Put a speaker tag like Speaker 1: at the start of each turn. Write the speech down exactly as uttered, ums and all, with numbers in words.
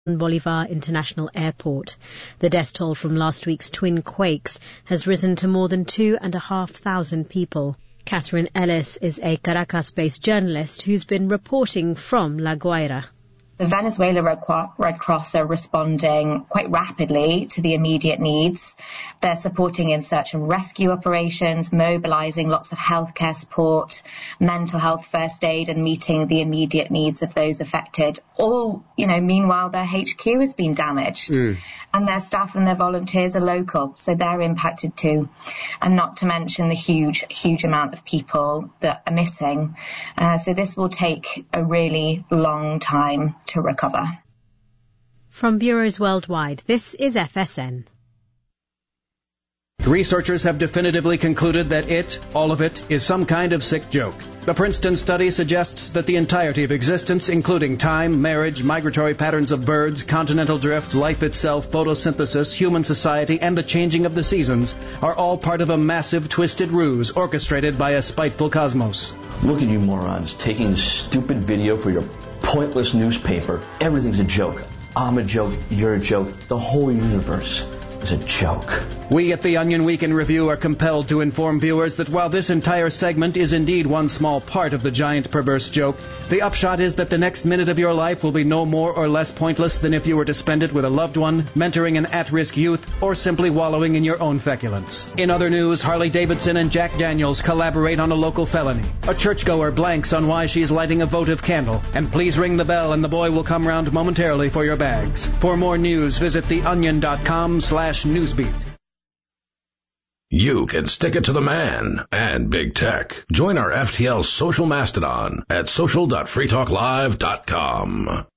Speaker 1: Bolivar International Airport. The death toll from last week's twin quakes has risen to more than two and a half thousand people. Catherine Ellis is a Caracas-based journalist who's been reporting from La Guaira.
Speaker 2: The Venezuela Red Cross are responding quite rapidly to the immediate needs. They're supporting in search and rescue operations, mobilizing lots of healthcare support, mental health first aid, and meeting the immediate needs of those affected. All, you know, meanwhile, their H Q has been damaged. Mm. And their staff and their volunteers are local, so they're impacted too. And not to mention the huge, huge amount of people that are missing. Uh, so this will take a really long time to recover.
Speaker 1: From bureaus worldwide, this is F S N.
Speaker 3: Researchers have definitively concluded that it, all of it, is some kind of sick joke. The Princeton study suggests that the entirety of existence, including time, marriage, migratory patterns of birds, continental drift, life itself, photosynthesis, human society, and the changing of the seasons, are all part of a massive, twisted ruse orchestrated by a spiteful cosmos.
Speaker 4: Look at you morons, taking a stupid video for your pointless newspaper. Everything's a joke. I'm a joke, you're a joke, the whole universe is a joke.
Speaker 3: We at the Onion Week in Review are compelled to inform viewers that while this entire segment is indeed one small part of the giant perverse joke, the upshot is that the next minute of your life will be no more or less pointless than if you were to spend it with a loved one, mentoring an at-risk youth, or simply wallowing in your own feculence. In other news, Harley Davidson and Jack Daniels collaborate on a local felony. A churchgoer blanks on why she's lighting a votive candle. And please ring the bell and the boy will come round momentarily for your bags. For more news, visit theonion.com slash newsbeat.
Speaker 5: You can stick it to the man and big tech. Join our F T L social mastodon at social dot free talk live dot com.